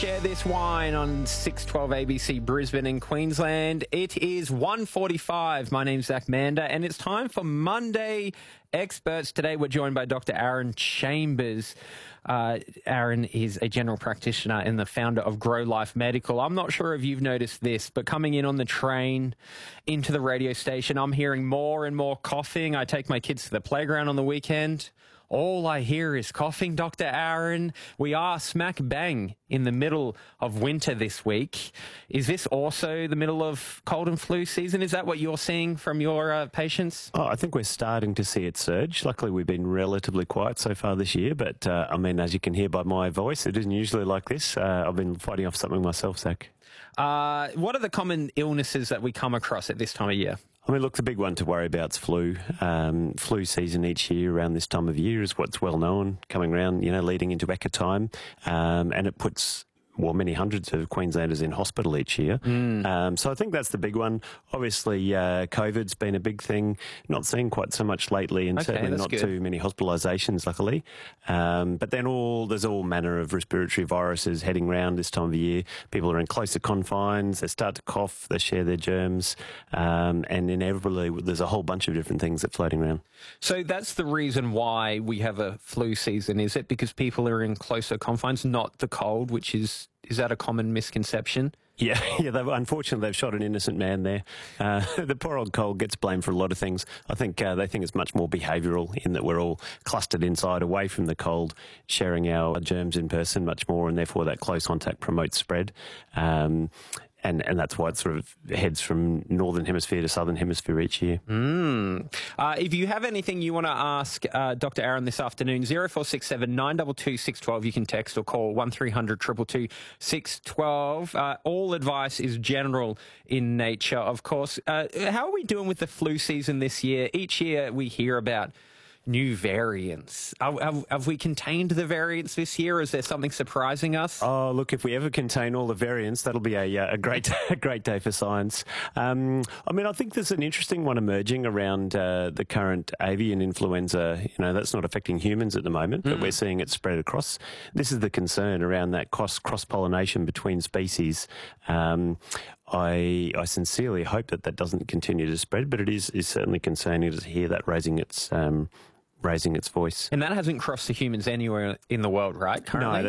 Share this wine on 612 ABC Brisbane in Queensland. It is 1:45. My name's Zach Mander, and it's time for Monday Experts. Today we're joined by Dr. Aaron Chambers. Aaron is a general practitioner and the founder of Grow Life Medical. I'm not sure if you've noticed this, but coming in on the train into the radio station, I'm hearing more and more coughing. I take my kids to the playground on the weekend. All I hear is coughing, Dr. Aaron. We are smack bang in the middle of winter this week. Is this also the middle of cold and flu season? Is that what you're seeing from your patients? Oh, I think we're starting to see it surge. Luckily, we've been relatively quiet so far this year, but as you can hear by my voice, it isn't usually like this. I've been fighting off something myself, Zach. What are the common illnesses that we come across at this time of year? Look, the big one to worry about is flu. Flu season each year around this time of year is what's well known, coming around, leading into Eka time. And it puts many hundreds of Queenslanders in hospital each year. So I think that's the big one. Obviously, COVID's been a big thing. Not seeing quite so much lately, and certainly not too many hospitalisations, luckily. But then there's all manner of respiratory viruses heading around this time of year. People are in closer confines. They start to cough. They share their germs. And inevitably, there's a whole bunch of different things that are floating around. So that's the reason why we have a flu season, is it? Because people are in closer confines, not the cold, which is that a common misconception? Yeah. Unfortunately, they've shot an innocent man there. The poor old cold gets blamed for a lot of things. I think they think it's much more behavioural in that we're all clustered inside, away from the cold, sharing our germs in person much more, and therefore that close contact promotes spread. And that's why it sort of heads from Northern Hemisphere to Southern Hemisphere each year. If you have anything you want to ask Dr. Aaron this afternoon, 0467 922 612, you can text or call 1300 222 612. All advice is general in nature, of course. How are we doing with the flu season this year? Each year we hear about new variants. Have we contained the variants this year, or is there something surprising us? Oh, look, if we ever contain all the variants, that'll be a great day for science. I think there's an interesting one emerging around the current avian influenza. That's not affecting humans at the moment, but we're seeing it spread across. This is the concern around that cross-pollination between species. I sincerely hope that doesn't continue to spread, but it is certainly concerning to hear that raising its voice. And that hasn't crossed to humans anywhere in the world, right, currently? No,